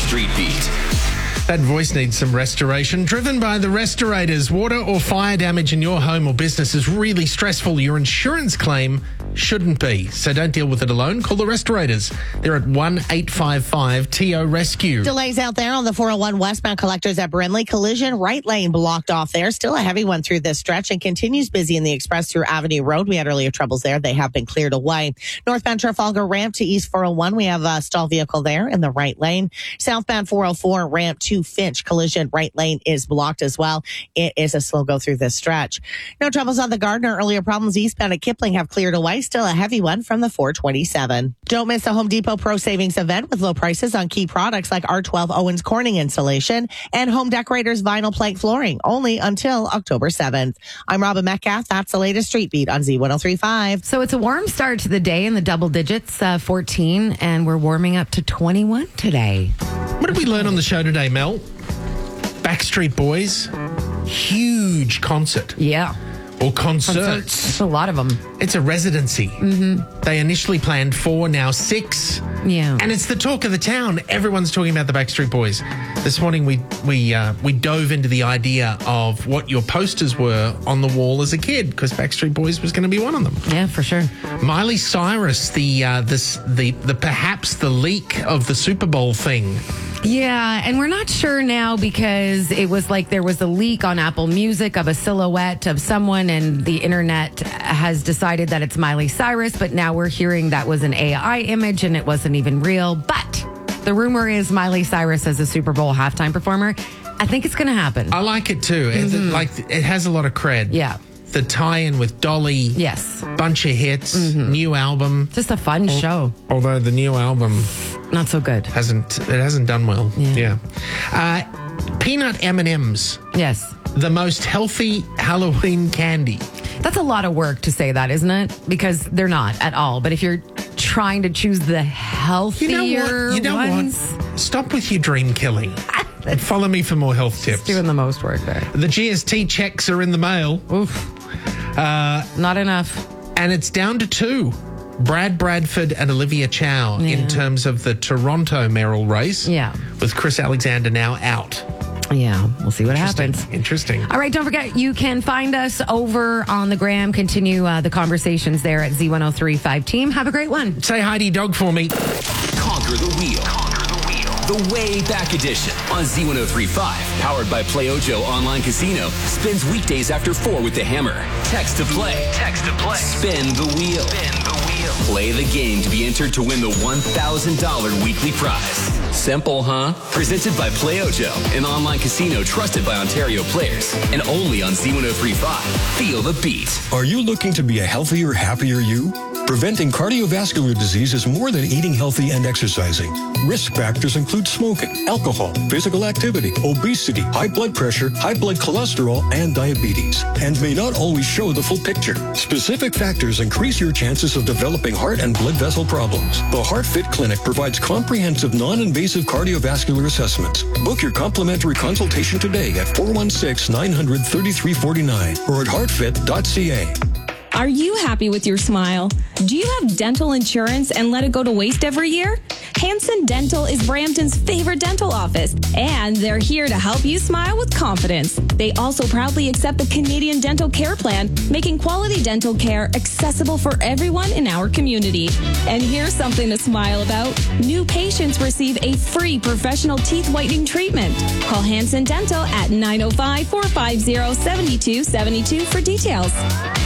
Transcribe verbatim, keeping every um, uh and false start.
Street Beat. That voice needs some restoration. Driven by the Restorators. Water or fire damage in your home or business is really stressful. Your insurance claim shouldn't be. So don't deal with it alone. Call the Restorators. They're at one eight five five T O Rescue. Delays out there on the four oh one westbound collectors at Brinley. Collision, right lane blocked off there. Still a heavy one through this stretch and continues busy in the express through Avenue Road. We had earlier troubles there. They have been cleared away. Northbound Trafalgar ramp to East four oh one. We have a stall vehicle there in the right lane. Southbound four oh four ramp to Finch. Collision, right lane is blocked as well. It is a slow go through this stretch. No troubles on the Gardner. Earlier problems eastbound at Kipling have cleared away. Still a heavy one from the four twenty-seven. Don't miss the Home Depot Pro Savings event with low prices on key products like R twelve Owens Corning insulation and Home Decorators vinyl plank flooring, only until October seventh. I'm Robin Metcalf. That's the latest Street Beat on Z one oh three point five. So it's a warm start to the day in the double digits, uh, fourteen, and we're warming up to twenty-one today. What did we learn on the show today, Mel? Backstreet Boys, huge concert. Yeah. Or concerts. Concerts. A lot of them. It's a residency. Mm-hmm. They initially planned four, now six. Yeah. And it's the talk of the town. Everyone's talking about the Backstreet Boys. This morning we we uh, we dove into the idea of what your posters were on the wall as a kid, because Backstreet Boys was going to be one of them. Yeah, for sure. Miley Cyrus, the uh, this the the perhaps the leak of the Super Bowl thing. Yeah, and we're not sure now because it was like there was a leak on Apple Music of a silhouette of someone, and the internet has decided that it's Miley Cyrus, but now we're hearing that was an A I image and it wasn't even real. But the rumor is Miley Cyrus as a Super Bowl halftime performer. I think it's going to happen. I like it too. Mm-hmm. It, like it has a lot of cred. Yeah. The tie-in with Dolly. Yes. Bunch of hits. Mm-hmm. New album. Just a fun Al- show. Although the new album... Not so good. Hasn't It hasn't done well. Yeah. yeah. Uh, peanut M and M's. Yes. The most healthy Halloween candy. That's a lot of work to say that, isn't it? Because they're not at all. But if you're trying to choose the healthier you know what? You know ones... What? Stop with your dream killing. And follow me for more health tips. Doing the most work there. The G S T checks are in the mail. Oof. Uh, Not enough. And it's down to two. Brad Bradford and Olivia Chow yeah. in terms of the Toronto mayoral race. Yeah. With Chris Alexander now out. Yeah, we'll see what Interesting. happens. Interesting. All right, don't forget, you can find us over on the gram. Continue uh, the conversations there at Z one oh three point five team. Have a great one. Say Heidi Dog for me. Conquer the wheel. Conquer the wheel. The Way Back Edition on Z one oh three point five. Powered by PlayOjo Online Casino. Spins weekdays after four with the hammer. Text to play. Text to play. Spin the wheel. Spin the wheel. Play the game to be entered to win the one thousand dollars weekly prize. Simple, huh? Presented by PlayOjo, an online casino trusted by Ontario players. And only on Z one oh three point five. Feel the beat. Are you looking to be a healthier, happier you? Preventing cardiovascular disease is more than eating healthy and exercising. Risk factors include smoking, alcohol, physical activity, obesity, high blood pressure, high blood cholesterol, and diabetes, and may not always show the full picture. Specific factors increase your chances of developing heart and blood vessel problems. The HeartFit Clinic provides comprehensive, non-invasive cardiovascular assessments. Book your complimentary consultation today at four one six, nine hundred, thirty-three forty-nine or at heart fit dot c a. Are you happy with your smile? Do you have dental insurance and let it go to waste every year? Hanson Dental is Brampton's favorite dental office, and they're here to help you smile with confidence. They also proudly accept the Canadian Dental Care Plan, making quality dental care accessible for everyone in our community. And here's something to smile about. New patients receive a free professional teeth whitening treatment. Call Hanson Dental at nine oh five, four five zero, seven two seven two for details.